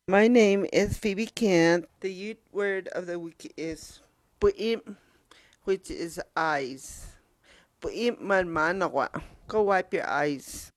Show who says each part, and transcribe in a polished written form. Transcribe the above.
Speaker 1: My name is Phoebe Kent. The Ute word of the week is pu'im, which is eyes. Pu'im malmanawa. Go wipe your eyes.